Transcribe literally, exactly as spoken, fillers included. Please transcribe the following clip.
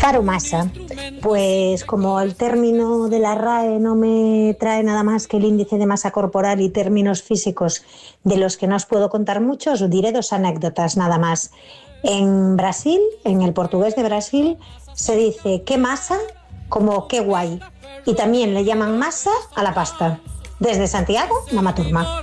Caro masa, pues como el término de la R A E no me trae nada más que el índice de masa corporal y términos físicos de los que no os puedo contar mucho, os diré dos anécdotas nada más. En Brasil, en el portugués de Brasil, se dice qué masa como qué guay, y también le llaman masa a la pasta. Desde Santiago, Mama Turma.